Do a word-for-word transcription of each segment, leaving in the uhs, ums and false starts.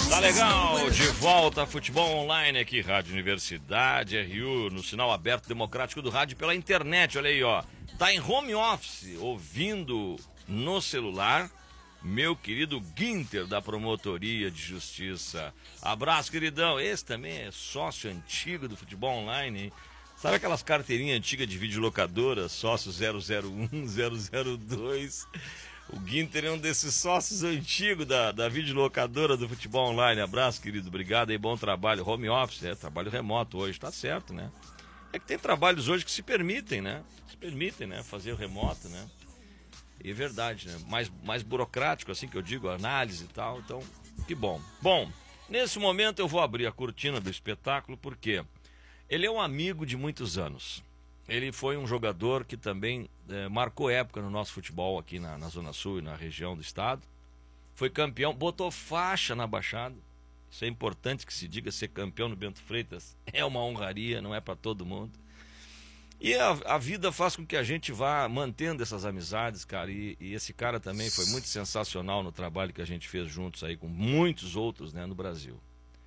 Tá legal, de volta a Futebol Online aqui, Rádio Universidade, R U, no sinal aberto democrático do rádio pela internet, olha aí, ó. Tá em home office, ouvindo no celular, meu querido Guinter, da Promotoria de Justiça. Abraço, queridão. Esse também é sócio antigo do Futebol Online, hein? Sabe aquelas carteirinhas antigas de videolocadora, sócio zero zero um, zero zero dois... O Guinter é um desses sócios antigos da, da videolocadora do Futebol Online. Abraço, querido. Obrigado aí, bom trabalho. Home office, é trabalho remoto hoje, tá certo, né? É que tem trabalhos hoje que se permitem, né? Se permitem, né? Fazer o remoto, né? E é verdade, né? Mais, mais burocrático, assim que eu digo, análise e tal. Então, que bom. Bom, nesse momento eu vou abrir a cortina do espetáculo, porque ele é um amigo de muitos anos. Ele foi um jogador que também é, marcou época no nosso futebol aqui na, na Zona Sul e na região do estado. Foi campeão, botou faixa na Baixada. Isso é importante que se diga, ser campeão no Bento Freitas é uma honraria, não é para todo mundo. E a, a vida faz com que a gente vá mantendo essas amizades, cara. E, e esse cara também foi muito sensacional no trabalho que a gente fez juntos aí com muitos outros, né, no Brasil.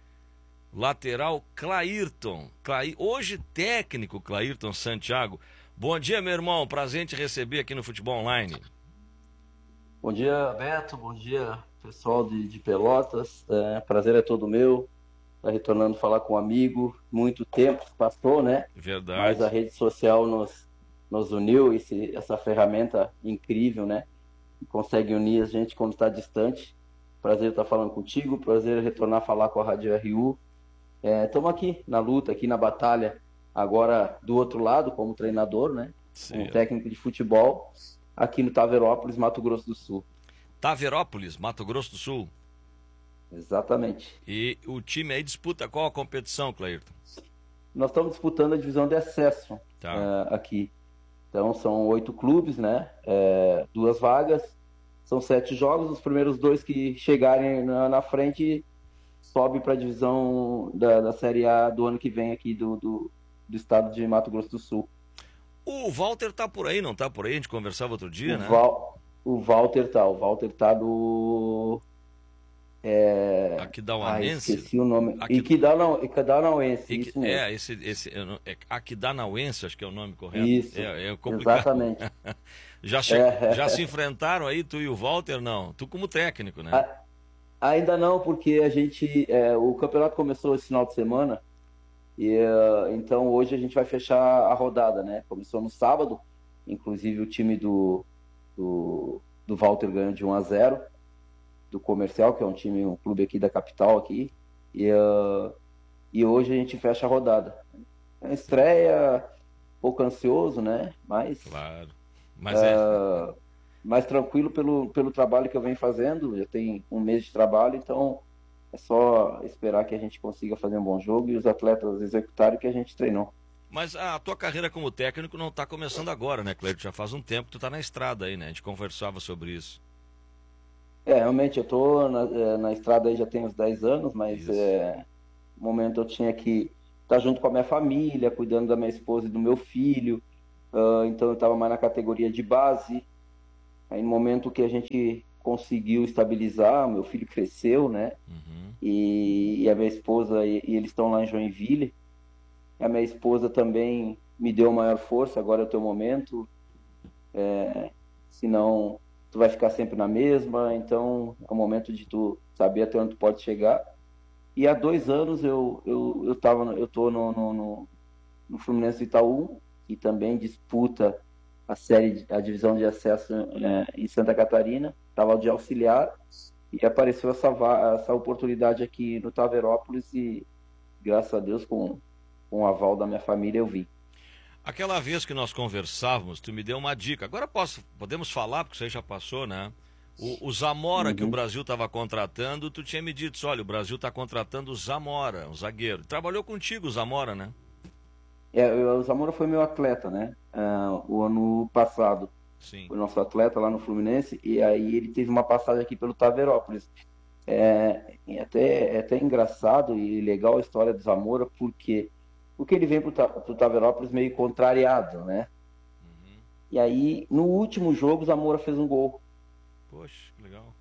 Lateral Clairton, Clair... hoje técnico Clairton Santiago. Bom dia, meu irmão, prazer em te receber aqui no Futebol Online. Bom dia, Beto, bom dia, pessoal de, de Pelotas, é, prazer é todo meu, tá retornando falar com um amigo, muito tempo passou, né? Verdade. Mas a rede social nos, nos uniu, esse, essa ferramenta incrível, né? Que consegue unir a gente quando está distante. Prazer estar falando contigo, prazer retornar a falar com a Rádio R U. Estamos é, aqui na luta, aqui na batalha, agora do outro lado, como treinador, né? Sim. Um técnico de futebol, aqui no Taverópolis, Mato Grosso do Sul. Taverópolis, Mato Grosso do Sul? Exatamente. E o time aí disputa qual a competição, Clairton? Nós estamos disputando a divisão de acesso tá. é, aqui. Então são oito clubes, né? É, duas vagas, são sete jogos, os primeiros dois que chegarem na, na frente sobe para a divisão da, da Série A do ano que vem aqui do, do, do estado de Mato Grosso do Sul. O Walter tá por aí, não tá por aí? A gente conversava outro dia, o né? Val, o Walter tá, o Walter tá do... É... Aquidauanense? Ah, esqueci o nome. Aqui... Aquidauanense, isso mesmo. É, esse, esse, é, Aquidauanense, acho que é o nome correto. Isso, é, é complicado. exatamente. já, che... é. já se enfrentaram aí, tu e o Walter, não? Tu como técnico, né? Ah, ainda não, porque a gente... É, o campeonato começou esse final de semana, e uh, então hoje a gente vai fechar a rodada, né? Começou no sábado, inclusive o time do, do, do Walter ganhou de um a zero, do Comercial, que é um time, um clube aqui da capital aqui, e, uh, e hoje a gente fecha a rodada. A estreia, um pouco ansioso, né? Mas, claro. Mas uh, é... mais tranquilo pelo, pelo trabalho que eu venho fazendo, já tem um mês de trabalho, então é só esperar que a gente consiga fazer um bom jogo e os atletas executarem o que a gente treinou. Mas a tua carreira como técnico não está começando agora, né, Cleber? Já faz um tempo que tu está na estrada aí, né? A gente conversava sobre isso. É, realmente, eu tô na, na estrada aí já tem uns dez anos, mas é, no momento eu tinha que estar junto com a minha família, cuidando da minha esposa e do meu filho, uh, então eu estava mais na categoria de base. Aí no momento que a gente conseguiu estabilizar, meu filho cresceu, né? Uhum. E, e a minha esposa, e, e eles estão lá em Joinville, a minha esposa também me deu maior força, agora é o teu momento, é, senão... tu vai ficar sempre na mesma, então é o momento de tu saber até onde tu pode chegar. E há dois anos eu, eu, eu, tava, eu tô no, no, no, no Fluminense do Itaú, que também disputa a série, a divisão de acesso é, em Santa Catarina, estava de auxiliar, e apareceu essa, essa oportunidade aqui no Taverópolis e, graças a Deus, com, com o aval da minha família, eu vim. Aquela vez que nós conversávamos, tu me deu uma dica. Agora posso, podemos falar, porque isso aí já passou, né? O, o Zamora, uhum. que o Brasil estava contratando, tu tinha me dito, olha, o Brasil está contratando o Zamora, um zagueiro. Trabalhou contigo o Zamora, né? É, o Zamora foi meu atleta, né? Uh, o ano passado. Sim. Foi nosso atleta lá no Fluminense, e aí ele teve uma passagem aqui pelo Taverópolis. É, é, até, é até engraçado e legal a história do Zamora, porque... porque ele vem para o Taverópolis meio contrariado, né? Uhum. E aí, no último jogo, o Zamora fez um gol. Poxa, que legal.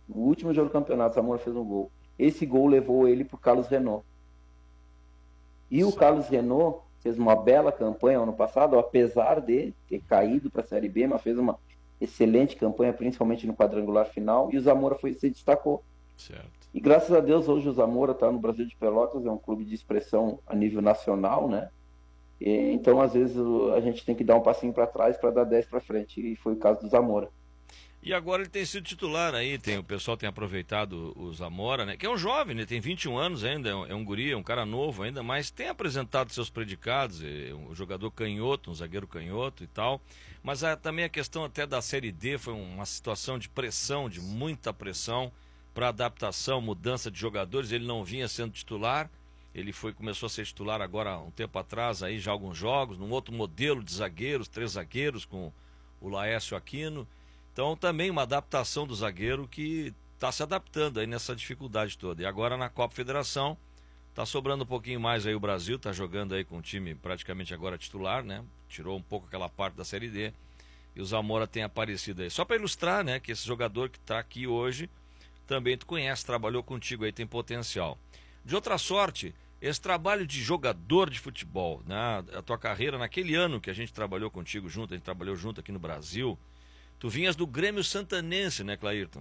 No último jogo do campeonato, o Zamora fez um gol. Esse gol levou ele para o Carlos Renault. E o Carlos Renault fez uma bela campanha ano passado, apesar de ter caído para a Série B, mas fez uma excelente campanha, principalmente no quadrangular final, e o Zamora foi, se destacou. Certo. E graças a Deus hoje o Zamora está no Brasil de Pelotas, é um clube de expressão a nível nacional, né? E, então às vezes a gente tem que dar um passinho para trás para dar dez para frente, e foi o caso do Zamora. E agora ele tem sido titular aí, tem, o pessoal tem aproveitado o Zamora, né? Que é um jovem, né? Tem vinte e um anos ainda, é um, é um guri, é um cara novo ainda, mas tem apresentado seus predicados, é um jogador canhoto, um zagueiro canhoto e tal. Mas a, também a questão até da Série D foi uma situação de pressão, de muita pressão para adaptação, mudança de jogadores. Ele não vinha sendo titular, ele foi, começou a ser titular agora um tempo atrás, aí já alguns jogos, num outro modelo de zagueiros, três zagueiros com o Laércio Aquino. Então também uma adaptação do zagueiro que está se adaptando aí nessa dificuldade toda. E agora na Copa Federação está sobrando um pouquinho mais aí o Brasil, está jogando aí com o time praticamente agora titular, né? Tirou um pouco aquela parte da Série D e o Zamora tem aparecido aí. Só para ilustrar, né, que esse jogador que está aqui hoje também tu conhece, trabalhou contigo aí, tem potencial. De outra sorte, esse trabalho de jogador de futebol, né, a tua carreira naquele ano que a gente trabalhou contigo junto, a gente trabalhou junto aqui no Brasil. Tu vinhas do Grêmio Santanense, né, Clairton?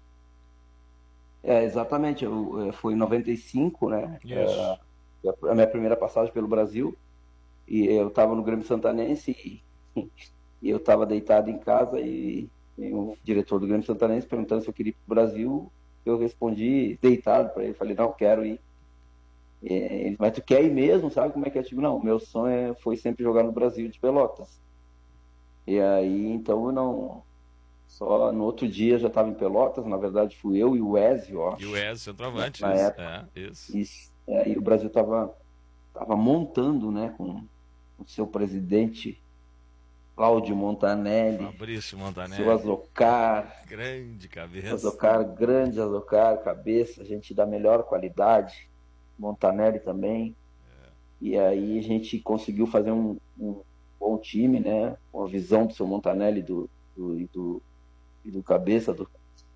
É, exatamente. Eu, eu fui em noventa e cinco, né? Isso. É, a minha primeira passagem pelo Brasil. E eu estava no Grêmio Santanense e, e eu estava deitado em casa e, e o diretor do Grêmio Santanense perguntando se eu queria ir para o Brasil. Eu respondi deitado para ele. Falei, não, quero ir. E ele, mas tu quer ir mesmo? Sabe como é que é? Tipo, não, meu sonho foi sempre jogar no Brasil de Pelotas. E aí, então, eu não... Só no outro dia já estava em Pelotas, na verdade fui eu e o Ezio, ó. E o Ezio, centroavante, na isso. época. É, isso. Isso. É, e o Brasil estava tava montando, né, com o seu presidente, Cláudio Montanelli. Fabrício Montanelli. Seu Azocar. Grande cabeça. Azocar, grande Azocar, cabeça, gente da melhor qualidade. Montanelli também. É. E aí a gente conseguiu fazer um... um bom time, né? Com a visão do seu Montanelli do, do, e, do, e do cabeça do,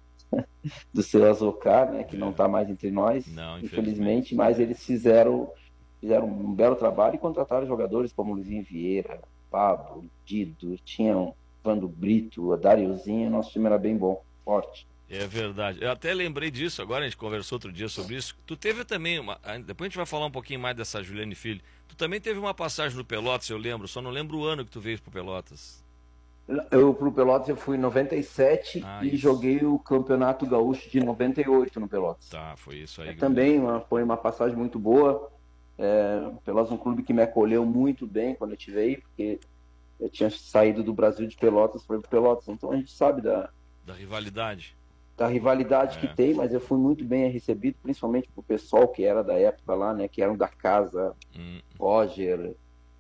do seu Azocar, né? Que é. não está mais entre nós, não, infelizmente, infelizmente, mas eles fizeram, fizeram um belo trabalho e contrataram jogadores como Luizinho Vieira, Pablo, Dido, tinham Vando Brito, a Dariozinho, nosso time era bem bom, forte. É verdade. Eu até lembrei disso, agora a gente conversou outro dia sobre isso. Tu teve também, uma, depois a gente vai falar um pouquinho mais dessa Juliane Filho. Tu também teve uma passagem no Pelotas, eu lembro, só não lembro o ano que tu veio pro Pelotas. Eu pro Pelotas eu fui em noventa e sete ah, e isso. joguei o Campeonato Gaúcho de noventa e oito no Pelotas. Tá, foi isso aí. É, também uma, foi uma passagem muito boa. É, o Pelotas é um clube que me acolheu muito bem quando eu estive, porque eu tinha saído do Brasil de Pelotas para o Pelotas, então a gente sabe da... Da rivalidade. da rivalidade é. que tem, mas eu fui muito bem recebido, principalmente pro pessoal que era da época lá, né, que eram da casa, hum. Roger,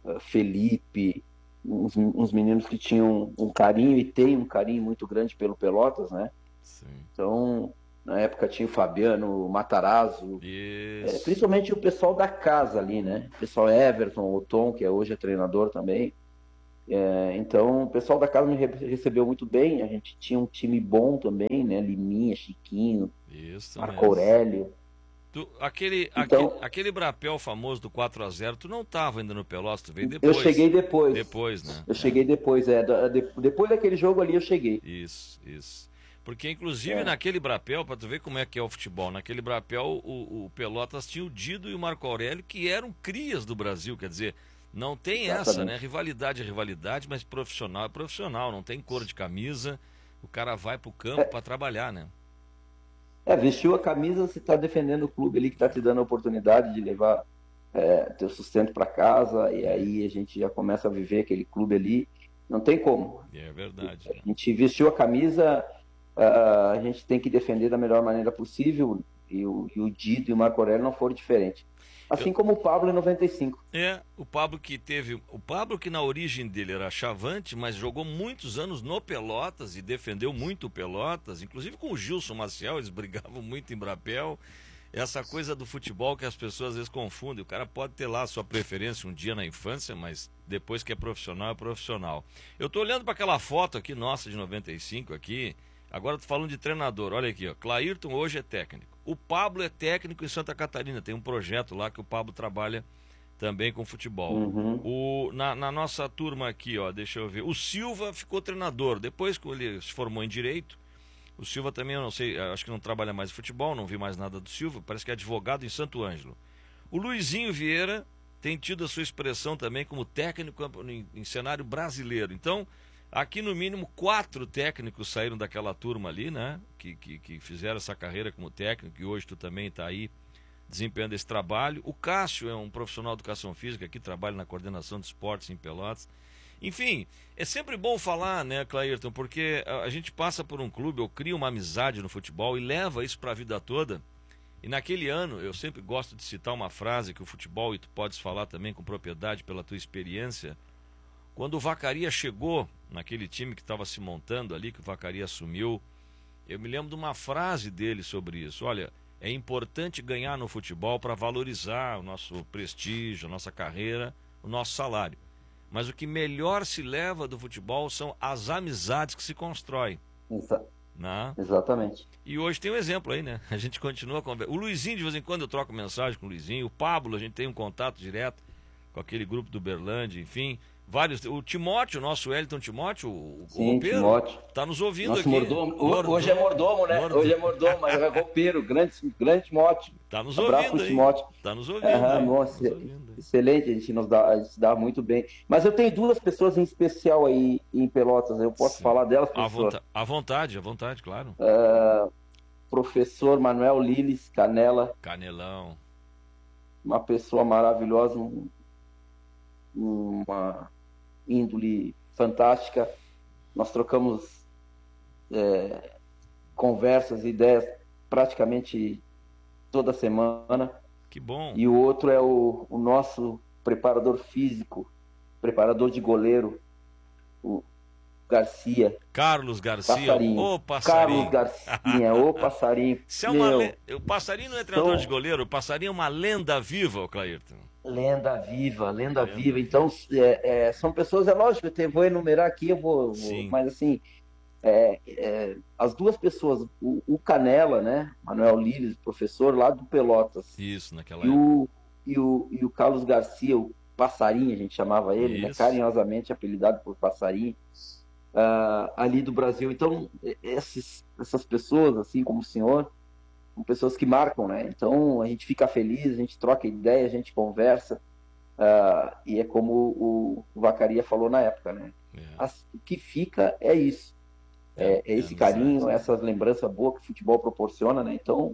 Felipe, uns, uns meninos que tinham um carinho e tem um carinho muito grande pelo Pelotas, né? Sim. Então, na época tinha o Fabiano, o Matarazzo, é, principalmente o pessoal da casa ali, né? O pessoal Everton, o Tom, que hoje é treinador também. É, então, o pessoal da casa me recebeu muito bem. A gente tinha um time bom também, né? Liminha, Chiquinho, Isso Marco Aurélio. Tu, aquele, então, aquele, aquele brapel famoso do quatro a zero, tu não estava ainda no Pelotas, tu veio depois. Eu cheguei depois. Depois, né? Eu é. cheguei depois, é. Depois daquele jogo ali eu cheguei. Isso, isso. Porque, inclusive, é. naquele brapel, para tu ver como é que é o futebol, naquele brapel o, o Pelotas tinha o Dido e o Marco Aurélio, que eram crias do Brasil, quer dizer... Não tem Exatamente. essa, né? Rivalidade é rivalidade, mas profissional é profissional. Não tem cor de camisa. O cara vai pro campo é. para trabalhar, né? É, vestiu a camisa, você está defendendo o clube ali que está te dando a oportunidade de levar é, teu sustento para casa. E aí a gente já começa a viver aquele clube ali. Não tem como. É verdade. A gente vestiu a camisa, a gente tem que defender da melhor maneira possível. E o, e o Dido e o Marco Aurélio não foram diferentes. Assim eu... como o Pablo em noventa e cinco. É, o Pablo que teve... O Pablo que na origem dele era chavante, mas jogou muitos anos no Pelotas e defendeu muito o Pelotas, inclusive com o Gilson Maciel, eles brigavam muito em brapel. Essa coisa do futebol que as pessoas às vezes confundem. O cara pode ter lá a sua preferência um dia na infância, mas depois que é profissional, é profissional. Eu tô olhando para aquela foto aqui, nossa, de noventa e cinco aqui, Agora tô falando de treinador. Olha aqui, ó. Clairton hoje é técnico. O Pablo é técnico em Santa Catarina. Tem um projeto lá que o Pablo trabalha também com futebol. Uhum. O, na, na nossa turma aqui, ó, deixa eu ver. O Silva ficou treinador. Depois que ele se formou em Direito, o Silva também, eu não sei, acho que não trabalha mais em futebol, não vi mais nada do Silva. Parece que é advogado em Santo Ângelo. O Luizinho Vieira tem tido a sua expressão também como técnico em, em cenário brasileiro. Então, aqui no mínimo quatro técnicos saíram daquela turma ali, né? Que, que, que fizeram essa carreira como técnico e hoje tu também está aí desempenhando esse trabalho. O Cássio é um profissional de educação física que trabalha na coordenação de esportes em Pelotas. Enfim, é sempre bom falar, né, Clairton, porque a, a gente passa por um clube ou cria uma amizade no futebol e leva isso para a vida toda. E naquele ano, eu sempre gosto de citar uma frase que o futebol, e tu podes falar também com propriedade pela tua experiência, quando o Vacaria chegou naquele time que estava se montando ali, que o Vacaria assumiu, eu me lembro de uma frase dele sobre isso. Olha, é importante ganhar no futebol para valorizar o nosso prestígio, a nossa carreira, o nosso salário. Mas o que melhor se leva do futebol são as amizades que se constroem. Exa Né? Exatamente. E hoje tem um exemplo aí, né? A gente continua conversando. O Luizinho, de vez em quando eu troco mensagem com o Luizinho. O Pablo, a gente tem um contato direto com aquele grupo do Berlândia, enfim. Vários. O Timóteo, o nosso Wellington Timóteo, o Sim, roupeiro, Timóteo. tá nos ouvindo Nosso aqui. mordomo. Mordomo. Hoje é mordomo, né? Mordomo. Hoje é mordomo, mas é roupeiro. Grande, grande Timóteo. Tá nos Abraço ouvindo pro aí. Timóteo. Tá nos ouvindo Aham, aí. nossa, Tá nos ouvindo aí. excelente, a gente, nos dá, a gente se dá muito bem. Mas eu tenho duas pessoas em especial aí em Pelotas, eu posso Sim. falar delas, À professor? vontade, à vontade, à vontade, claro. Uh, professor Manuel Liles Canela, Canelão. uma pessoa maravilhosa, um, uma índole fantástica. Nós trocamos é, conversas, ideias praticamente toda semana. Que bom. E o outro é o, o nosso preparador físico, preparador de goleiro, o Garcia. Carlos Garcia. Passarinho. Ô, passarinho. Carlos Garcia, ô passarinho. Se é uma Meu, le... O passarinho não é treinador são... de goleiro, o passarinho é uma lenda viva, o Clairton. Lenda viva, lenda, Lenda viva. viva. Então, é, é, são pessoas, é lógico, eu te, vou enumerar aqui, eu vou, vou mas assim, é, é, as duas pessoas, o, o Canela, né, Manuel Liles, professor lá do Pelotas. Isso, naquela e época. o, e, o, e o Carlos Garcia, o Passarinho, a gente chamava ele, né, carinhosamente apelidado por Passarinho, uh, ali do Brasil. Então, esses, essas pessoas, assim como o senhor, são pessoas que marcam, né? Então, a gente fica feliz, a gente troca ideia, a gente conversa, uh, e é como o, o Vacaria falou na época, né? É. As, o que fica é isso. É, é esse carinho, essas lembranças boas que o futebol proporciona, né? Então,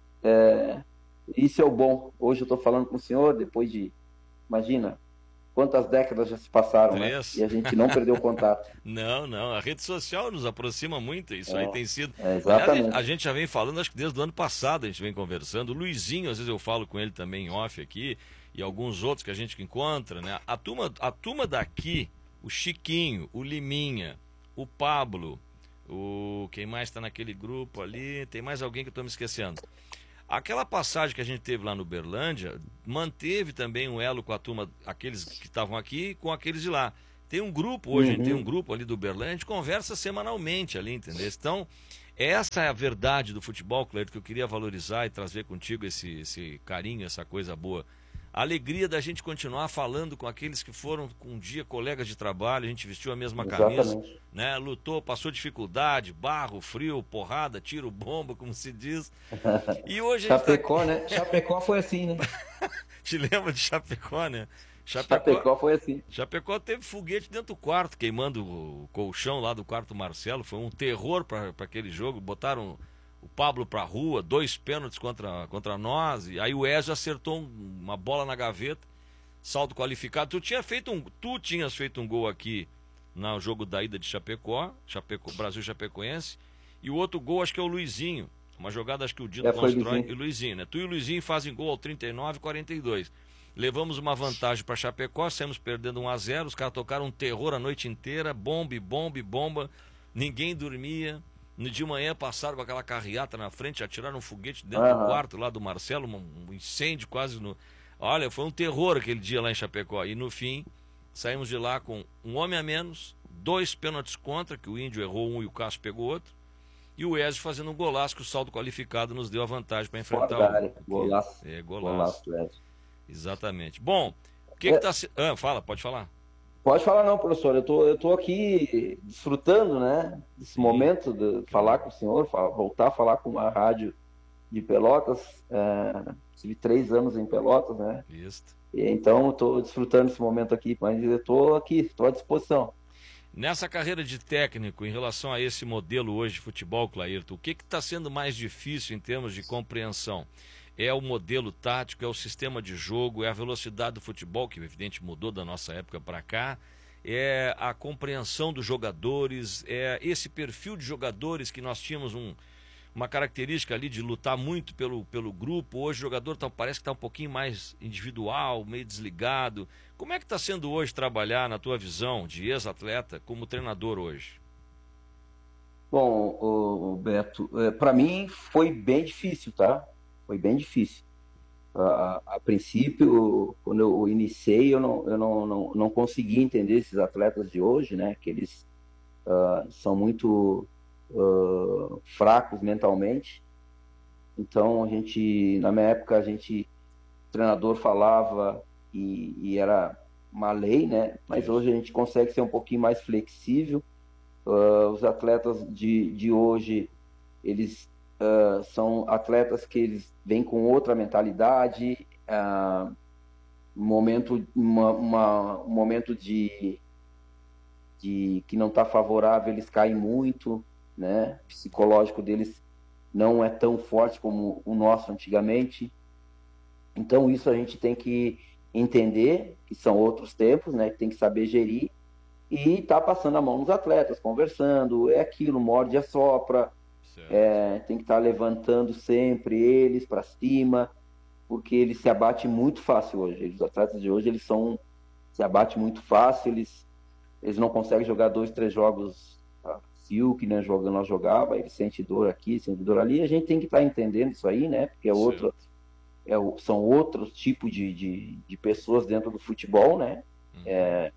é, isso é o bom. Hoje eu estou falando com o senhor, depois de, imagina, quantas décadas já se passaram, Três. né? E a gente não perdeu o contato. Não, não, a rede social nos aproxima muito, isso É, aí tem sido... é, exatamente. Aliás, a gente já vem falando, acho que desde o ano passado a gente vem conversando, o Luizinho, às vezes eu falo com ele também em off aqui, e alguns outros que a gente encontra, né? A turma, a turma daqui, o Chiquinho, o Liminha, o Pablo, o quem mais está naquele grupo ali, tem mais alguém que eu estou me esquecendo. Aquela passagem que a gente teve lá no Berlândia, manteve também um elo com a turma, aqueles que estavam aqui, com aqueles de lá. Tem um grupo, hoje Uhum. a gente tem um grupo ali do Berlândia, a gente conversa semanalmente ali, entendeu? Então, essa é a verdade do futebol, Cleito, que eu queria valorizar e trazer contigo esse, esse carinho, essa coisa boa. A alegria da gente continuar falando com aqueles que foram um dia colegas de trabalho, a gente vestiu a mesma camisa, Exatamente. né? Lutou, passou dificuldade, barro, frio, porrada, tiro, bomba, como se diz. E hoje a gente Chapecó, tá... né? Chapecó foi assim, né? Te lembra de Chapecó, né? Chapecó, Chapecó foi assim. Chapecó teve foguete dentro do quarto, queimando o colchão lá do quarto Marcelo. Foi um terror para aquele jogo. Botaram o Pablo pra rua, dois pênaltis contra, contra nós. E aí o Ezio acertou um, uma bola na gaveta, saldo qualificado. Tu tinha feito um, tu tinhas feito um gol aqui no jogo da ida de Chapecó, Chapecó Brasil Chapecoense. E o outro gol acho que é o Luizinho. Uma jogada acho que o Dino É, foi constrói. Luizinho. E o Luizinho, né? Tu e o Luizinho fazem gol ao trinta e nove, quarenta e dois. Levamos uma vantagem para Chapecó, saímos perdendo um a zero, os caras tocaram um terror a noite inteira, bomba, bomba, bomba, ninguém dormia. No de manhã passaram com aquela carreata na frente, atiraram um foguete dentro Aham. do quarto lá do Marcelo, um, um incêndio quase no... Olha, foi um terror aquele dia lá em Chapecó. E no fim, saímos de lá com um homem a menos, dois pênaltis contra, que o Índio errou um e o Cássio pegou outro. e o Ezio fazendo um golaço que o saldo qualificado nos deu a vantagem para enfrentar Fora da o... área. Golaço. É, golaço. Golaço, Ezio. Exatamente. Bom, o que que tá se... Ah, fala, pode falar. Pode falar não, professor. Eu tô, eu tô aqui desfrutando, né, desse Sim. momento de falar com o senhor, fa- voltar a falar com a rádio de Pelotas. É, tive três anos em Pelotas, né? Isso. E, então, estou desfrutando esse momento aqui, mas eu estou aqui, estou à disposição. Nessa carreira de técnico, em relação a esse modelo hoje de futebol, Clairton, o que está sendo mais difícil em termos de compreensão? É o modelo tático, é o sistema de jogo, é a velocidade do futebol, que evidente mudou da nossa época para cá, é a compreensão dos jogadores, é esse perfil de jogadores que nós tínhamos um, uma característica ali de lutar muito pelo, pelo grupo. Hoje o jogador tá, parece que está um pouquinho mais individual, meio desligado. Como é que está sendo hoje trabalhar, na tua visão, de ex-atleta, como treinador hoje? Bom, o, Beto, para mim foi bem difícil, tá? Foi bem difícil. A, a princípio, quando eu iniciei, eu não, eu não, não, não consegui entender esses atletas de hoje, né? Que eles uh, são muito uh, fracos mentalmente. Então, a gente, na minha época, a gente, o treinador falava e, e era uma lei, né? Mas Isso. hoje a gente consegue ser um pouquinho mais flexível. Uh, os atletas de, de hoje, eles uh, são atletas que eles vêm com outra mentalidade, uh, um momento, uma, uma, um momento de, de que não está favorável, eles caem muito, né? O psicológico deles não é tão forte como o nosso antigamente. Então isso a gente tem que entender que são outros tempos, né? Tem que saber gerir e tá passando a mão nos atletas, conversando, é aquilo, morde e assopra, é, tem que estar tá levantando sempre eles para cima, porque eles se abatem muito fácil hoje. Os atletas de hoje, eles são, se abatem muito fácil, eles, eles não conseguem jogar dois, três jogos fácil, que nem jogando nós jogava, eles sentem dor aqui, sentem dor ali, a gente tem que estar tá entendendo isso aí, né? Porque é outro, é, são outros tipos de, de, de pessoas dentro do futebol, né? Uhum. É,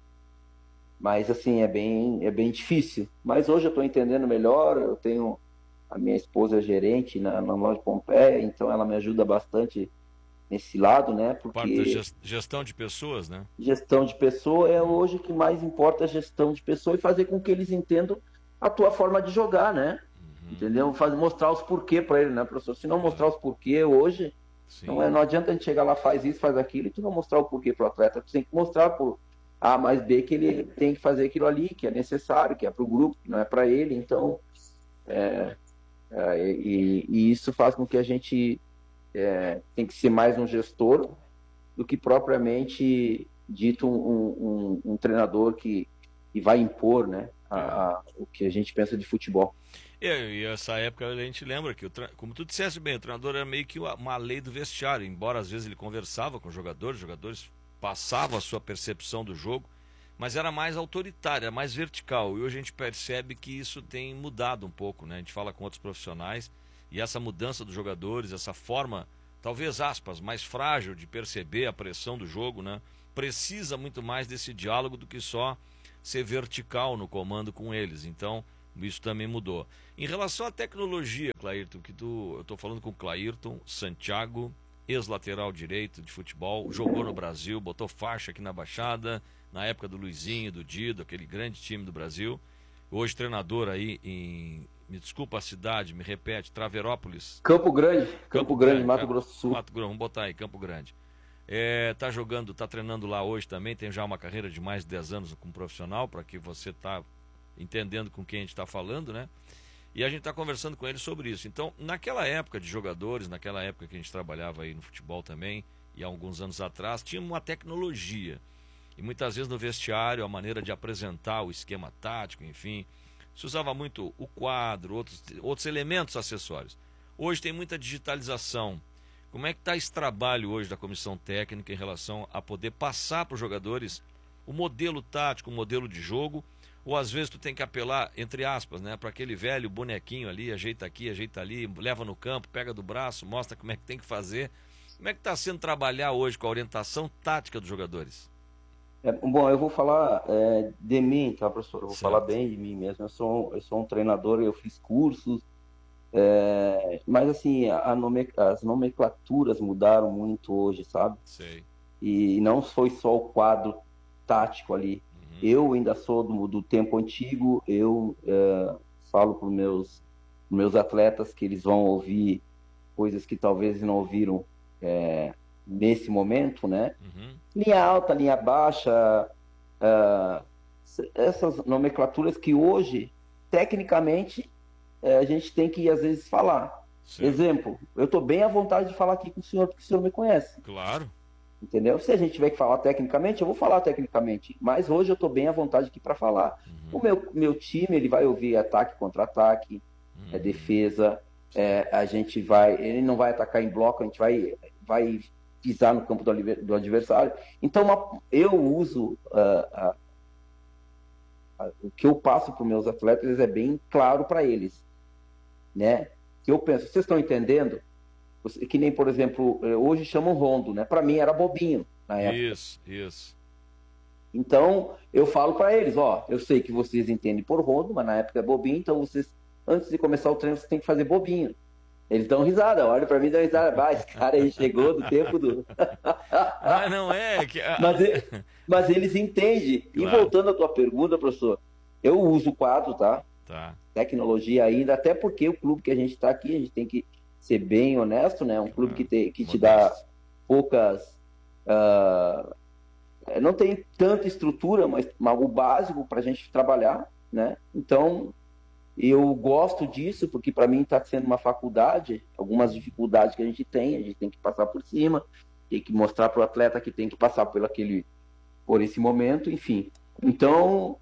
mas assim, é bem, é bem difícil. Mas hoje eu estou entendendo melhor, eu tenho a minha esposa é gerente na, na loja Pompeia, então ela me ajuda bastante nesse lado, né? Porque parte da gestão de pessoas, né? Gestão de pessoa é hoje o que mais importa, a gestão de pessoa e fazer com que eles entendam a tua forma de jogar, né? Uhum. Entendeu? Fazer, mostrar os porquê para ele, né, professor? Se não mostrar os porquê hoje, não, é, não adianta a gente chegar lá, faz isso, faz aquilo, e tu não mostrar o porquê para o atleta. Tu tem que mostrar por A mais B que ele tem que fazer aquilo ali, que é necessário, que é para o grupo, que não é para ele. Então, é, é, e, e isso faz com que a gente é, tem que ser mais um gestor do que propriamente dito um, um, um treinador que, que vai impor, né, a, a, o que a gente pensa de futebol. E, e essa época a gente lembra que, o, como tu disseste bem, o treinador era meio que uma lei do vestiário, embora às vezes ele conversava com os jogadores, os jogadores passavam a sua percepção do jogo, mas era mais autoritário, era mais vertical, e hoje a gente percebe que isso tem mudado um pouco, né? A gente fala com outros profissionais, e essa mudança dos jogadores, essa forma, talvez aspas, mais frágil de perceber a pressão do jogo, né? Precisa muito mais desse diálogo do que só ser vertical no comando com eles. Então, isso também mudou. Em relação à tecnologia, Clairton, que tu, eu estou falando com o Clairton Santiago, ex-lateral direito de futebol, jogou no Brasil, botou faixa aqui na Baixada, na época do Luizinho, do Dido, aquele grande time do Brasil. Hoje treinador aí em, me desculpa a cidade, me repete, Traverópolis. Campo Grande, Campo, Campo Grande, Grande, Mato Grosso do Sul. Mato Grosso, vamos botar aí, Campo Grande. É, tá jogando, tá treinando lá hoje também, tem já uma carreira de mais de dez anos como profissional, para que você tá entendendo com quem a gente está falando, né? E a gente está conversando com ele sobre isso. Então, naquela época de jogadores, naquela época que a gente trabalhava aí no futebol também, e há alguns anos atrás, tinha uma tecnologia. E muitas vezes no vestiário, a maneira de apresentar o esquema tático, enfim, se usava muito o quadro, outros, outros elementos acessórios. Hoje tem muita digitalização. Como é que está esse trabalho hoje da comissão técnica em relação a poder passar para os jogadores o modelo tático, o modelo de jogo, ou às vezes tu tem que apelar, entre aspas, né, para aquele velho bonequinho ali, ajeita aqui, ajeita ali, leva no campo, pega do braço, mostra como é que tem que fazer. Como é que está sendo trabalhar hoje com a orientação tática dos jogadores? É, bom, eu vou falar é, de mim, tá, professor? Eu vou certo. falar bem de mim mesmo. Eu sou, eu sou um treinador, eu fiz cursos, É, mas assim, a nome, as nomenclaturas mudaram muito hoje, sabe? Sei. E não foi só o quadro tático ali. Uhum. Eu ainda sou do, do tempo antigo, eu é, falo para os meus, meus atletas que eles vão ouvir coisas que talvez não ouviram é, nesse momento, né? Uhum. Linha alta, linha baixa, uh, essas nomenclaturas que hoje, tecnicamente, uh, a gente tem que, às vezes, falar. Certo. Exemplo, eu estou bem à vontade de falar aqui com o senhor, porque o senhor me conhece. Claro. Entendeu? Se a gente tiver que falar tecnicamente, eu vou falar tecnicamente. Mas hoje eu estou bem à vontade aqui para falar. Uhum. O meu, meu time, ele vai ouvir ataque contra ataque, Uhum. é, defesa, é, a gente vai, ele não vai atacar em bloco, a gente vai, vai pisar no campo do, do adversário. Então, uma, eu uso uh, uh, uh, o que eu passo para os meus atletas é bem claro para eles, né? Que eu penso, vocês estão entendendo? Que nem, por exemplo, hoje chamam rondo, né? Para mim era bobinho na época. Isso, isso. Então, eu falo para eles, ó, eu sei que vocês entendem por rondo, mas na época é bobinho, então vocês, antes de começar o treino, vocês têm que fazer bobinho. Eles dão risada, olha para mim e dão risada. Ah, esse cara aí chegou do tempo do... ah, não é? Que... mas, ele, mas eles entendem. Claro. E voltando à tua pergunta, professor, eu uso o quadro, tá? Tá. Tecnologia ainda, até porque o clube que a gente está aqui, a gente tem que ser bem honesto, né? Um clube que, te, que te dá poucas... Uh, não tem tanta estrutura, mas, mas o básico para a gente trabalhar, né? Então... eu gosto disso, porque para mim está sendo uma faculdade, algumas dificuldades que a gente tem, a gente tem que passar por cima, tem que mostrar para o atleta que tem que passar por, aquele, por esse momento, enfim. Então,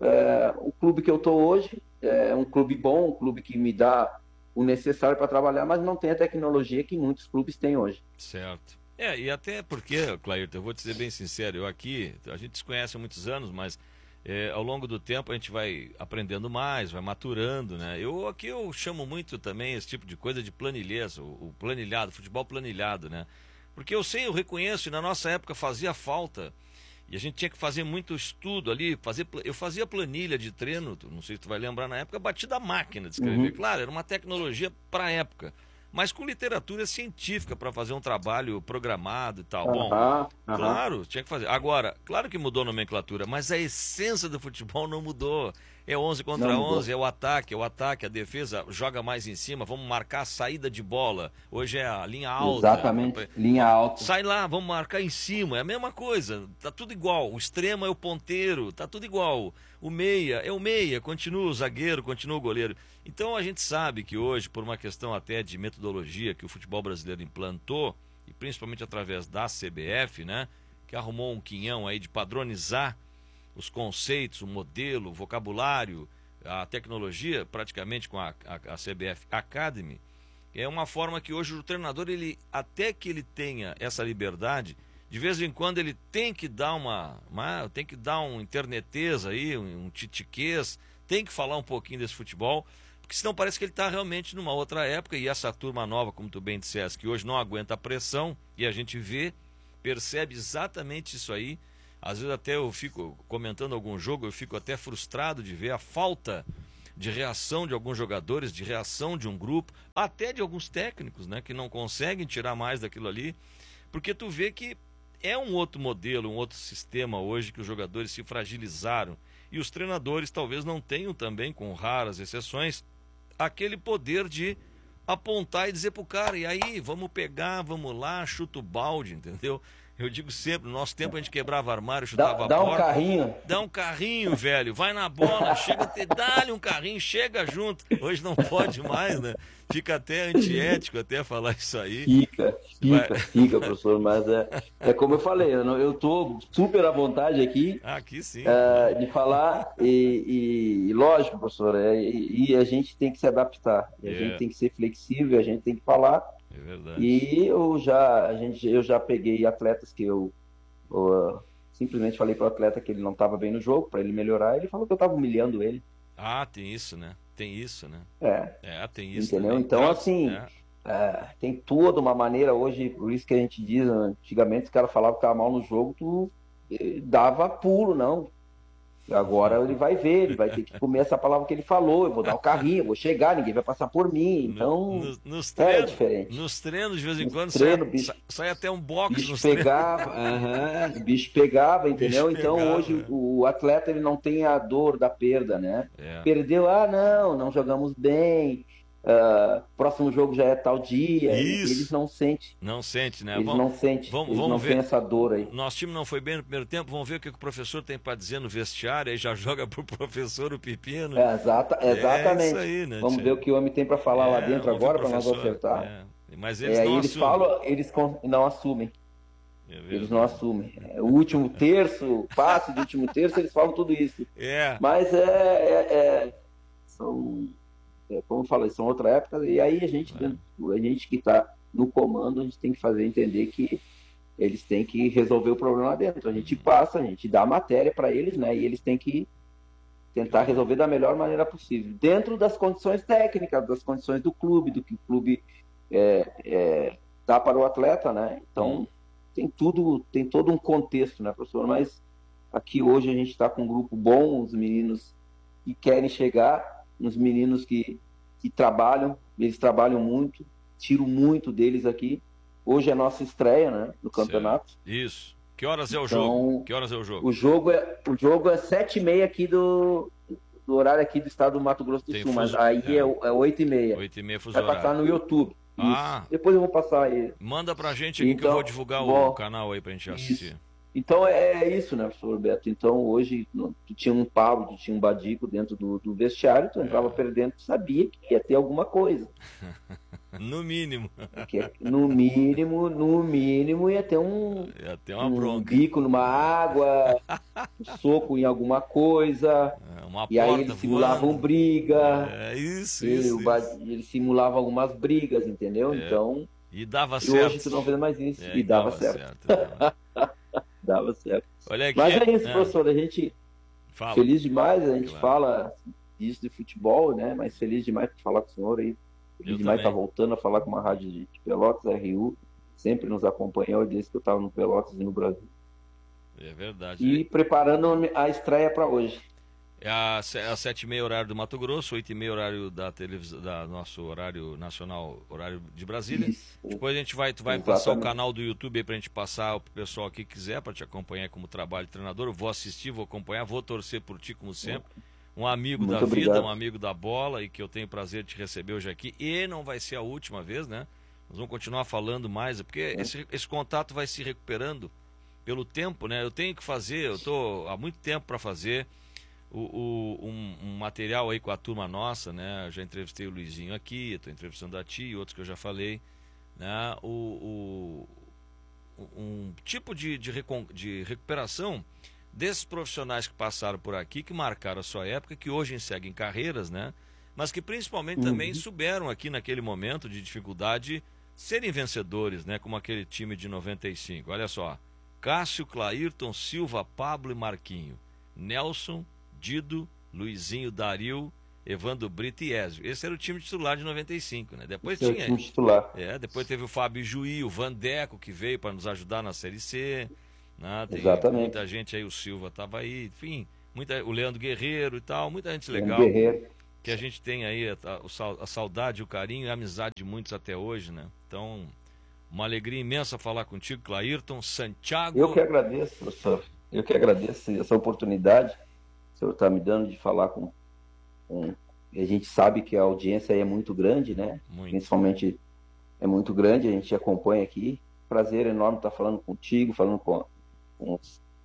é, o clube que eu estou hoje é um clube bom, um clube que me dá o necessário para trabalhar, mas não tem a tecnologia que muitos clubes têm hoje. Certo. É, e até porque, Clairton, eu vou te ser bem sincero, eu aqui, a gente se conhece há muitos anos, mas... É, ao longo do tempo a gente vai aprendendo mais, vai maturando, né? Eu aqui eu chamo muito também esse tipo de coisa de planilheza, o, o planilhado, futebol planilhado, né? Porque eu sei, eu reconheço, e na nossa época fazia falta, e a gente tinha que fazer muito estudo ali, fazer, eu fazia planilha de treino, não sei se tu vai lembrar, na época batida a máquina de escrever, uhum. Claro, era uma tecnologia para a época, mas com literatura científica para fazer um trabalho programado e tal. Uhum, Bom, uhum. claro, tinha que fazer. Agora, claro que mudou a nomenclatura, mas a essência do futebol não mudou. É onze contra onze, é o ataque, é o ataque, a defesa joga mais em cima, vamos marcar a saída de bola. Hoje é a linha alta. Exatamente, linha alta. Sai lá, vamos marcar em cima, é a mesma coisa, tá tudo igual. O extremo é o ponteiro, tá tudo igual. O meia é o meia, continua o zagueiro, continua o goleiro. Então a gente sabe que hoje, por uma questão até de metodologia que o futebol brasileiro implantou, e principalmente através da C B F, né, que arrumou um quinhão aí de padronizar os conceitos, o modelo, o vocabulário, a tecnologia, praticamente com a, a, a C B F Academy, é uma forma que hoje o treinador, ele, até que ele tenha essa liberdade, de vez em quando ele tem que dar uma, uma tem que dar um internetês aí, um, um titiquês, tem que falar um pouquinho desse futebol, porque senão parece que ele está realmente numa outra época, e essa turma nova, como tu bem disseste, que hoje não aguenta a pressão, e a gente vê, percebe exatamente isso aí. Às vezes até eu fico comentando algum jogo, eu fico até frustrado de ver a falta de reação de alguns jogadores, de reação de um grupo, até de alguns técnicos, né, que não conseguem tirar mais daquilo ali, porque tu vê que é um outro modelo, um outro sistema hoje que os jogadores se fragilizaram, e os treinadores talvez não tenham também, com raras exceções, aquele poder de apontar e dizer pro cara, e aí, vamos pegar, vamos lá, chuta o balde, entendeu? Eu digo sempre, no nosso tempo a gente quebrava armário, chutava dá, a dá porta. Dá um carrinho. Dá um carrinho, velho. Vai na bola, chega, dá-lhe um carrinho, chega junto. Hoje não pode mais, né? Fica até antiético até falar isso aí. Fica, fica, Vai... fica, professor. Mas é, é como eu falei, eu estou super à vontade aqui. Aqui sim. É, de falar e, e lógico, professor, é, e, e a gente tem que se adaptar. A yeah. gente tem que ser flexível, a gente tem que falar. É verdade. E eu já, a gente, eu já peguei atletas que eu, eu simplesmente falei para o atleta que ele não estava bem no jogo, para ele melhorar, e ele falou que eu estava humilhando ele. Ah, tem isso, né? Tem isso, né? É. É, tem isso. Entendeu? Também. Então, Nossa, assim, é. É, tem toda uma maneira hoje, por isso que a gente diz, antigamente os caras falavam que estava mal no jogo, tu dava pulo, não. Agora ele vai ver, ele vai ter que comer essa palavra que ele falou, eu vou dar o carrinho, eu vou chegar, ninguém vai passar por mim, então no, no, nos era treinos, diferente. Nos treinos, de vez em nos quando, treino, sai, bicho, sai até um box bicho nos pegava, uh-huh, bicho pegava, entendeu? Bicho então pegava, hoje é. o, o atleta ele não tem a dor da perda, né? É. Perdeu, ah não, não jogamos bem, uh, próximo jogo já é tal dia, Isso. eles não sentem. Não sente, né? Eles vamos, não sentem, vamos, eles vamos não ver. têm essa dor aí. Nosso time não foi bem no primeiro tempo, vamos ver o que o professor tem para dizer no vestiário, aí já joga pro professor o pepino. É, exata, exatamente. É isso aí, né, vamos tia? ver o que o homem tem para falar É, lá dentro vamos ver o agora para nós professor. acertar. É. Mas eles É, não eles assumem. falam, eles con- não assumem. É Eles não assumem. É, o último terço, passe do último terço, eles falam tudo isso. É. Mas é, é, é são, é, como eu falei, são outra época, e aí a gente, É. a gente que está no comando, a gente tem que fazer entender que eles têm que resolver o problema lá dentro. A gente passa, a gente dá a matéria para eles, né? E eles têm que tentar resolver da melhor maneira possível, dentro das condições técnicas, das condições do clube, do que o clube é, é, dá para o atleta, né? Então tem tudo, tem todo um contexto, né, professor? Mas aqui hoje a gente está com um grupo bom, os meninos que querem chegar, os meninos que, que trabalham, eles trabalham muito, tiro muito deles aqui. Hoje é a nossa estreia, né, no campeonato. Certo. Isso. Que horas é o então, jogo? Que horas é o jogo? O jogo é, o jogo é sete e meia aqui do, do horário aqui do estado do Mato Grosso do Tem Sul, fuso... mas aí é. é, é oito e meia. oito e meia fuso Vai horário. passar no YouTube. Ah. Isso. Depois eu vou passar aí. Manda pra gente aqui então, que eu vou divulgar bom, o canal aí pra gente assistir. Isso. Então é isso, né, professor Beto? Então hoje tu tinha um Pablo, tu tinha um Badico dentro do, do vestiário, tu entrava é. perdendo, tu sabia que ia ter alguma coisa. No mínimo. Porque, no mínimo, no mínimo ia ter um, ia ter uma um bronca. bico numa água, um soco em alguma coisa. É, uma e aí eles simulavam voando. briga. É isso, e isso, o, isso. Eles simulavam algumas brigas, entendeu? É. Então. E dava e certo. hoje tu não vê mais isso. É, e dava, dava certo. certo dava. dava certo. Olha aqui, Mas é isso, é. professor. A gente fala. Feliz demais, a gente claro. fala disso de futebol, né? Mas feliz demais por falar com o senhor aí. Feliz Eu demais estar também. voltando a falar com uma rádio de Pelotas, R U. Sempre nos acompanhou desde que eu estava no Pelotas e no Brasil. É verdade. E preparando a estreia para hoje. É às sete e meia horário do Mato Grosso, oito e meia horário da televisão, da nosso horário nacional, horário de Brasília. Isso. Depois a gente vai, tu vai Exatamente. passar o canal do YouTube aí pra gente passar pro pessoal que quiser, para te acompanhar como trabalho de treinador. Eu vou assistir, vou acompanhar, vou torcer por ti como sempre. Um amigo Muito da obrigado. vida, um amigo da bola e que eu tenho prazer de te receber hoje aqui. E não vai ser a última vez, né? Nós vamos continuar falando mais, porque É. esse, esse contato vai se recuperando pelo tempo, né? Eu tenho que fazer, eu tô há muito tempo para fazer o, o, um, um material aí com a turma nossa, né? Eu já entrevistei o Luizinho aqui, estou entrevistando a ti e outros que eu já falei, né? O, o, um tipo de, de, recon, de recuperação desses profissionais que passaram por aqui, que marcaram a sua época, que hoje seguem carreiras, né? Mas que principalmente Uhum. também souberam aqui naquele momento de dificuldade serem vencedores, né? Como aquele time de noventa e cinco. Olha só, Cássio, Clairton, Silva, Pablo e Marquinho, Nelson, Dido, Luizinho, Dario, Evandro Brito e Ézio. Esse era o time titular de noventa e cinco, né? Depois Esse tinha. é o time titular. É, depois teve o Fábio Juí, o Vandeco, que veio para nos ajudar na Série C. Né? Tem Exatamente. muita gente aí, o Silva estava aí, enfim, muita, o Leandro Guerreiro e tal, muita gente legal. Leandro Guerreiro. Que a gente tem aí a, a, a saudade, o carinho e a amizade de muitos até hoje, né? Então, uma alegria imensa falar contigo, Clairton, Santiago. Eu que agradeço, professor. Eu que agradeço essa oportunidade que o senhor está me dando de falar com, com... A gente sabe que a audiência aí é muito grande, né? Muito. Principalmente é muito grande, a gente acompanha aqui. Prazer enorme estar falando contigo, falando com, com,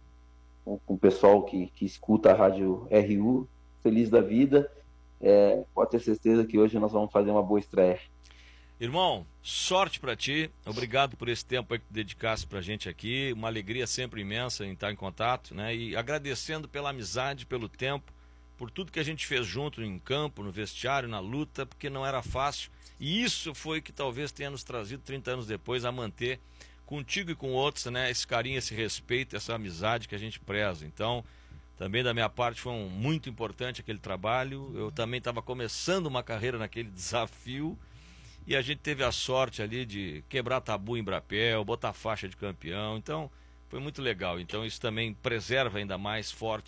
com o pessoal que, que escuta a rádio R U. Feliz da vida. É, pode ter certeza que hoje nós vamos fazer uma boa estreia. Irmão, sorte pra ti, obrigado por esse tempo aí que tu dedicasse pra gente aqui, uma alegria sempre imensa em estar em contato, né? E agradecendo pela amizade, pelo tempo, por tudo que a gente fez junto em campo, no vestiário, na luta, porque não era fácil, e isso foi que talvez tenha nos trazido trinta anos depois a manter contigo e com outros, né? Esse carinho, esse respeito, essa amizade que a gente preza. Então, também da minha parte foi um, muito importante aquele trabalho, eu também estava começando uma carreira naquele desafio, e a gente teve a sorte ali de quebrar tabu em Brapel, botar faixa de campeão, então foi muito legal. Então isso também preserva ainda mais forte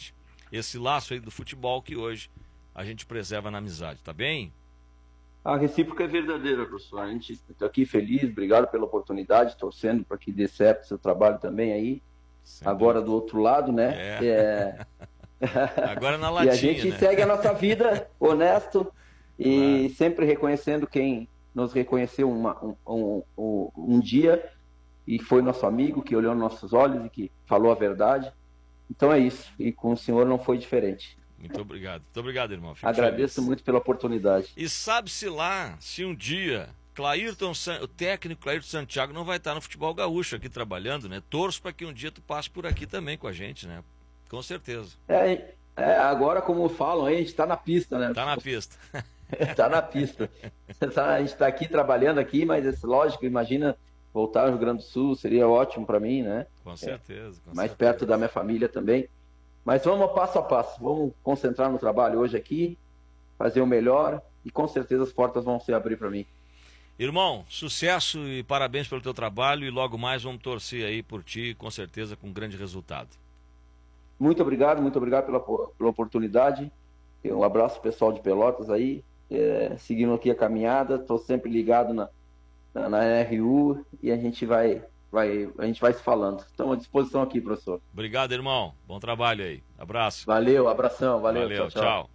esse laço aí do futebol que hoje a gente preserva na amizade, tá bem? A recíproca é verdadeira, professor. A gente está aqui feliz, obrigado pela oportunidade, torcendo para que dê certo o seu trabalho também aí. Sem Agora dúvida. Do outro lado, né? É. É... Agora na latinha, E a gente né? segue a nossa vida honesto e claro. Sempre reconhecendo quem nos reconheceu uma, um, um, um, um dia e foi nosso amigo, que olhou nos nossos olhos e que falou a verdade. Então é isso. E com o senhor não foi diferente. Muito obrigado. Muito obrigado, irmão. Fico Agradeço feliz. muito pela oportunidade. E sabe-se lá se um dia Clairton, o técnico Clairton Santiago não vai estar no futebol gaúcho aqui trabalhando, né? Torço para que um dia tu passe por aqui também com a gente, né? Com certeza. É, é agora, como falam, a gente está na pista, né? Está na pista. Está na pista. A gente está aqui trabalhando aqui, mas é lógico, imagina voltar ao Rio Grande do Sul, seria ótimo para mim, né? Com certeza. Com mais certeza. Perto da minha família também. Mas vamos passo a passo, vamos concentrar no trabalho hoje aqui, fazer o melhor e com certeza as portas vão se abrir para mim. Irmão, sucesso e parabéns pelo teu trabalho e logo mais vamos torcer aí por ti, com certeza com um grande resultado. Muito obrigado, muito obrigado pela, pela oportunidade. Um abraço pessoal de Pelotas aí, é, seguindo aqui a caminhada, estou sempre ligado na, na, na R U e a gente vai... Vai, a gente vai se falando. Estamos à disposição aqui, professor. Obrigado, irmão. Bom trabalho aí. Abraço. Valeu, abração. Valeu, valeu tchau, tchau. tchau.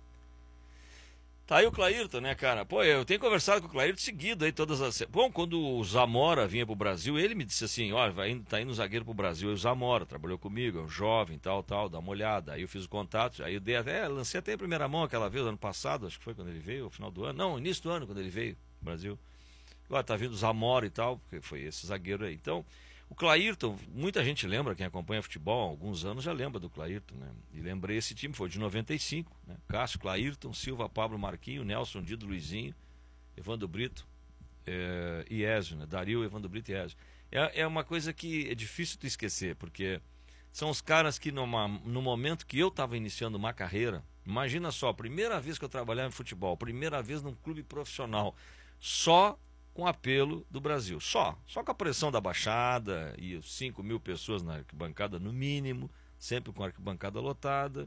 Tá aí o Clairton, né, cara? Pô, eu tenho conversado com o Clairton seguido aí todas as... Bom, quando o Zamora vinha pro Brasil, ele me disse assim, olha, vai indo, tá indo zagueiro pro Brasil. Aí o Zamora trabalhou comigo, é um jovem, tal, tal, dá uma olhada. Aí eu fiz o contato, aí eu dei até, lancei até a primeira mão aquela vez, ano passado, acho que foi quando ele veio, no final do ano. Não, início do ano, quando ele veio pro Brasil. Agora tá vindo o Zamora e tal, porque foi esse zagueiro aí. Então... O Clairton, muita gente lembra, quem acompanha futebol há alguns anos já lembra do Clairton, né? E lembrei esse time, foi de noventa e cinco, né? Cássio, Clairton, Silva, Pablo, Marquinho, Nelson, Dido, Luizinho, Evandro Brito é, e Ézio, né? Dario, Evandro Brito e Ézio. É, é uma coisa que é difícil de esquecer, porque são os caras que numa, no momento que eu estava iniciando uma carreira, imagina só, primeira vez que eu trabalhava em futebol, primeira vez num clube profissional, só com apelo do Brasil, só, só com a pressão da Baixada e cinco mil pessoas na arquibancada no mínimo, sempre com a arquibancada lotada,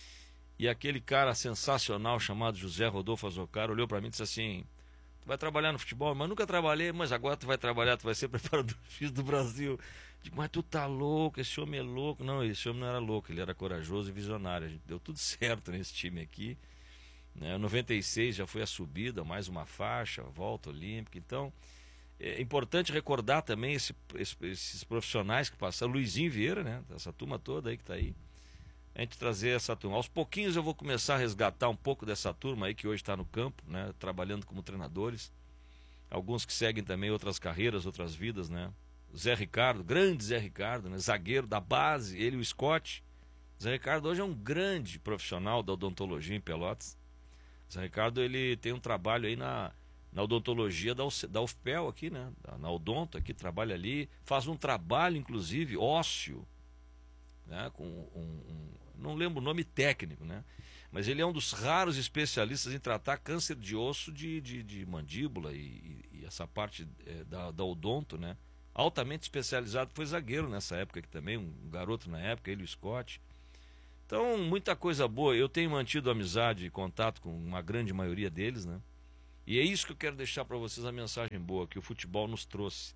e aquele cara sensacional chamado José Rodolfo Azocar olhou para mim e disse assim, tu vai trabalhar no futebol? Mas nunca trabalhei, mas agora tu vai trabalhar, tu vai ser preparador físico do Brasil. Digo, mas tu tá louco, esse homem é louco. Não, esse homem não era louco, ele era corajoso e visionário, a gente deu tudo certo nesse time aqui. Em noventa e seis já foi a subida, mais uma faixa, volta olímpica. Então, é importante recordar também esse, esse, esses profissionais que passaram. Luizinho Vieira, né? Essa turma toda aí que está aí. A gente trazer essa turma. Aos pouquinhos eu vou começar a resgatar um pouco dessa turma aí que hoje está no campo, né? Trabalhando como treinadores. Alguns que seguem também outras carreiras, outras vidas, né? Zé Ricardo, grande Zé Ricardo, né? Zagueiro da base, ele e o Scott. Zé Ricardo hoje é um grande profissional da odontologia em Pelotas. Zé Ricardo, ele tem um trabalho aí na, na odontologia da, da U F P E L aqui, né? Na Odonto aqui, trabalha ali, faz um trabalho, inclusive, ósseo, né? Com um, um, não lembro o nome técnico, né? Mas ele é um dos raros especialistas em tratar câncer de osso de, de, de mandíbula e, e, e essa parte é, da, da odonto, né? Altamente especializado, foi zagueiro nessa época aqui também, um garoto na época, ele e o Scott. Então, muita coisa boa. Eu tenho mantido amizade e contato com uma grande maioria deles, né? E é isso que eu quero deixar para vocês, a mensagem boa, que o futebol nos trouxe.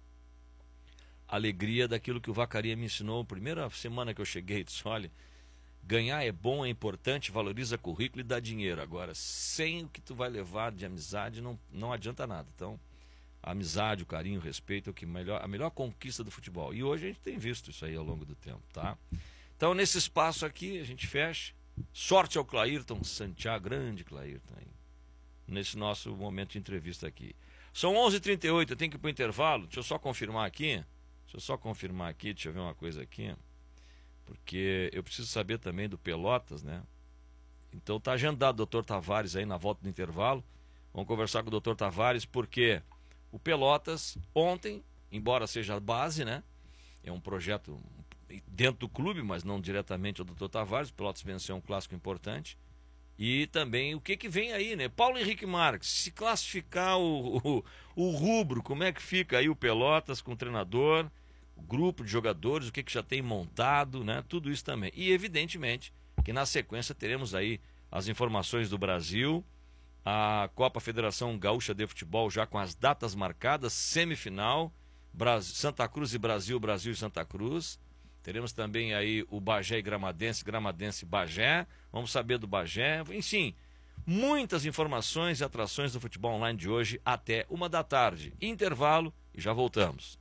Alegria daquilo que o Vacaria me ensinou. A primeira semana que eu cheguei, disse, olha, ganhar é bom, é importante, valoriza currículo e dá dinheiro. Agora, sem o que tu vai levar de amizade, não, não adianta nada. Então, a amizade, o carinho, o respeito é o que melhor, a melhor conquista do futebol. E hoje a gente tem visto isso aí ao longo do tempo, tá? Então, nesse espaço aqui, a gente fecha. Sorte ao Clairton Santiago, grande Clairton, aí, nesse nosso momento de entrevista aqui. São onze e trinta e oito, eu tenho que ir para o intervalo. Deixa eu só confirmar aqui. Deixa eu só confirmar aqui, deixa eu ver uma coisa aqui. Porque eu preciso saber também do Pelotas, né? Então tá agendado o doutor Tavares aí na volta do intervalo. Vamos conversar com o doutor Tavares, porque o Pelotas, ontem, embora seja a base, né? É um projeto dentro do clube, mas não diretamente ao doutor Tavares. O Pelotas venceu um clássico importante. E também o que que vem aí, né? Paulo Henrique Marques, se classificar o, o, o rubro, como é que fica aí o Pelotas com o treinador, o grupo de jogadores, o que que já tem montado, né? Tudo isso também. E evidentemente que na sequência teremos aí as informações do Brasil, a Copa Federação Gaúcha de Futebol já com as datas marcadas, semifinal, Brasil, Santa Cruz e Brasil, Brasil e Santa Cruz. Teremos também aí o Bagé e Gramadense, Gramadense e Bagé. Vamos saber do Bagé. Enfim, muitas informações e atrações do futebol online de hoje até uma da tarde. Intervalo e já voltamos.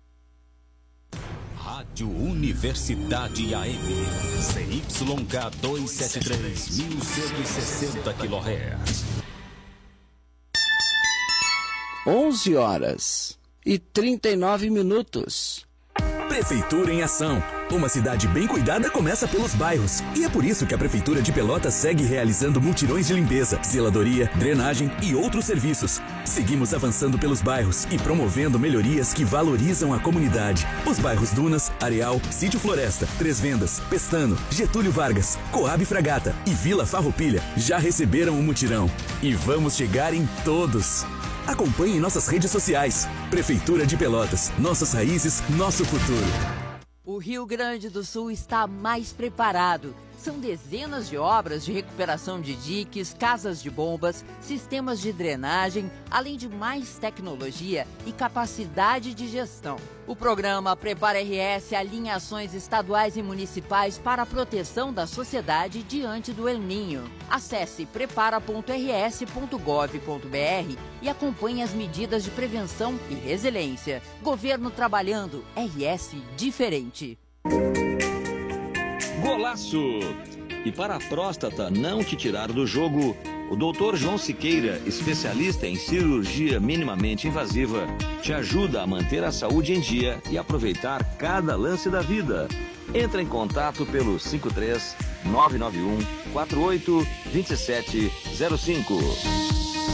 Rádio Universidade A M, C Y K duzentos e setenta e três, mil cento e sessenta quilohertz. onze horas e trinta e nove minutos. Prefeitura em Ação. Uma cidade bem cuidada começa pelos bairros. E é por isso que a Prefeitura de Pelotas segue realizando mutirões de limpeza, zeladoria, drenagem e outros serviços. Seguimos avançando pelos bairros e promovendo melhorias que valorizam a comunidade. Os bairros Dunas, Areal, Sítio Floresta, Três Vendas, Pestano, Getúlio Vargas, Coab Fragata e Vila Farroupilha já receberam o mutirão. E vamos chegar em todos. Acompanhe nossas redes sociais. Prefeitura de Pelotas. Nossas raízes, nosso futuro. O Rio Grande do Sul está mais preparado. São dezenas de obras de recuperação de diques, casas de bombas, sistemas de drenagem, além de mais tecnologia e capacidade de gestão. O programa Prepara R S alinha ações estaduais e municipais para a proteção da sociedade diante do El Ninho. Acesse prepara ponto r s ponto gov ponto b r e acompanhe as medidas de prevenção e resiliência. Governo trabalhando, R S diferente. Golaço! E para a próstata não te tirar do jogo, o doutor João Siqueira, especialista em cirurgia minimamente invasiva, te ajuda a manter a saúde em dia e aproveitar cada lance da vida. Entra em contato pelo cinco três nove nove um quatro oito dois sete zero cinco.